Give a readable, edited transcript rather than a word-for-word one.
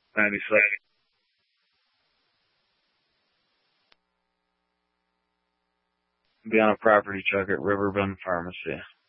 96. Be on a property check at Riverbend Pharmacy.